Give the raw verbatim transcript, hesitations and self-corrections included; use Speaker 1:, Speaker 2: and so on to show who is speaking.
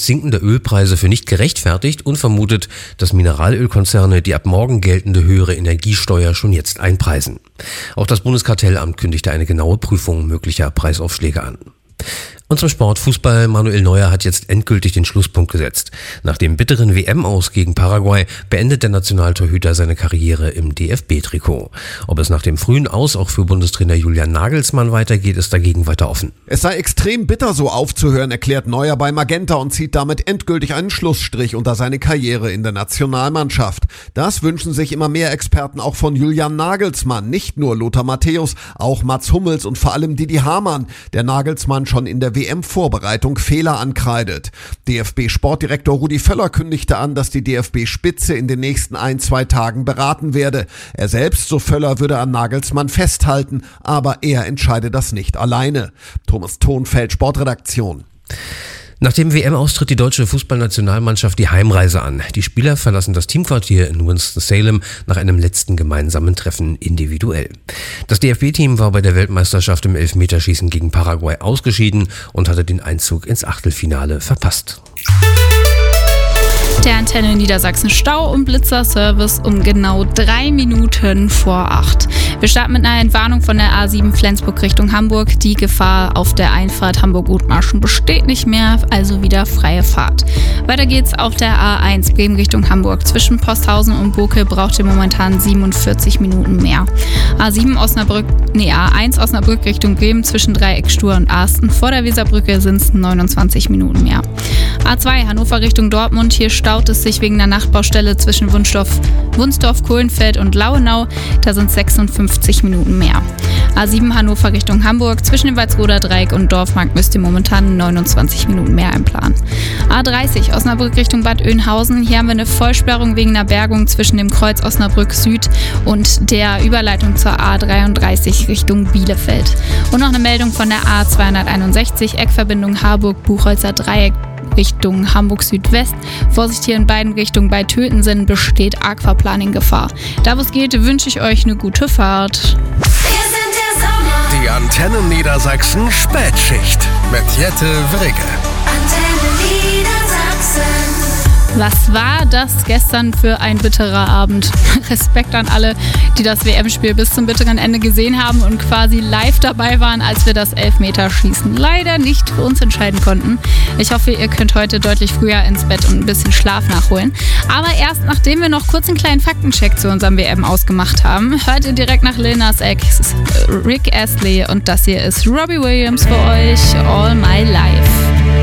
Speaker 1: angesichts sinkender Ölpreise für nicht gerechtfertigt und vermutet, dass Mineralölkonzerne die ab morgen geltende höhere Energiesteuer schon jetzt einpreisen. Auch das Bundeskartellamt kündigte eine genaue Prüfung möglicher Preisaufschläge an. Und zum Sport. Fußball. Manuel Neuer hat jetzt endgültig den Schlusspunkt gesetzt. Nach dem bitteren W M-Aus gegen Paraguay beendet der Nationaltorhüter seine Karriere im D F B-Trikot. Ob es nach dem frühen Aus auch für Bundestrainer Julian Nagelsmann weitergeht, ist dagegen weiter offen.
Speaker 2: Es sei extrem bitter, so aufzuhören, erklärt Neuer bei Magenta und zieht damit endgültig einen Schlussstrich unter seine Karriere in der Nationalmannschaft. Das wünschen sich immer mehr Experten auch von Julian Nagelsmann. Nicht nur Lothar Matthäus, auch Mats Hummels und vor allem Didi Hamann, der Nagelsmann schon in der W M-Vorbereitung Fehler ankreidet. D F B-Sportdirektor Rudi Völler kündigte an, dass die D F B-Spitze in den nächsten ein, zwei Tagen beraten werde. Er selbst, so Völler, würde an Nagelsmann festhalten, aber er entscheide das nicht alleine. Thomas Thonfeld, Sportredaktion.
Speaker 1: Nach dem W M-Aus tritt die deutsche Fußballnationalmannschaft die Heimreise an. Die Spieler verlassen das Teamquartier in Winston-Salem nach einem letzten gemeinsamen Treffen individuell. Das D F B-Team war bei der Weltmeisterschaft im Elfmeterschießen gegen Paraguay ausgeschieden und hatte den Einzug ins Achtelfinale verpasst.
Speaker 3: Der Antenne Niedersachsen Stau und Blitzer-Service um genau drei Minuten vor acht. Wir starten mit einer Entwarnung von der A sieben Flensburg Richtung Hamburg. Die Gefahr auf der Einfahrt Hamburg-Gutmarschen besteht nicht mehr, also wieder freie Fahrt. Weiter geht's auf der A eins Bremen Richtung Hamburg. Zwischen Posthausen und Burke braucht ihr momentan siebenundvierzig Minuten mehr. A sieben Osnabrück, nee, A eins Osnabrück Richtung Bremen zwischen Dreieck Stur und Arsten. Vor der Weserbrücke sind es neunundzwanzig Minuten mehr. A zwei Hannover Richtung Dortmund. Hier staut es sich wegen der Nachtbaustelle zwischen Wunsdorf, Wunsdorf, Kohlenfeld und Lauenau. Da sind sechsundfünfzig Minuten mehr. A sieben Hannover Richtung Hamburg. Zwischen dem Walsroder Dreieck und Dorfmark müsst ihr momentan neunundzwanzig Minuten mehr einplanen. A dreißig Osnabrück Richtung Bad Oeynhausen. Hier haben wir eine Vollsperrung wegen einer Bergung zwischen dem Kreuz Osnabrück Süd und der Überleitung zur A dreiunddreißig Richtung Bielefeld. Und noch eine Meldung von der A zweihunderteinundsechzig Eckverbindung Harburg-Buchholzer Dreieck Richtung Hamburg Südwest. Vorsicht hier in beiden Richtungen bei Tötensen besteht Aquaplaning-Gefahr. Da wo es geht, wünsche ich euch eine gute Fahrt.
Speaker 4: Wir sind der Sommer.
Speaker 5: Die Antenne Niedersachsen Spätschicht mit Jette Wrigge.
Speaker 4: Antenne Niedersachsen.
Speaker 3: Was war das gestern für ein bitterer Abend? Respekt an alle, die das W M-Spiel bis zum bitteren Ende gesehen haben und quasi live dabei waren, als wir das Elfmeterschießen leider nicht für uns entscheiden konnten. Ich hoffe, ihr könnt heute deutlich früher ins Bett und ein bisschen Schlaf nachholen. Aber erst nachdem wir noch kurz einen kleinen Faktencheck zu unserem W M ausgemacht haben, hört ihr direkt nach Lil Nas X, Rick Astley und das hier ist Robbie Williams für euch, All My Life.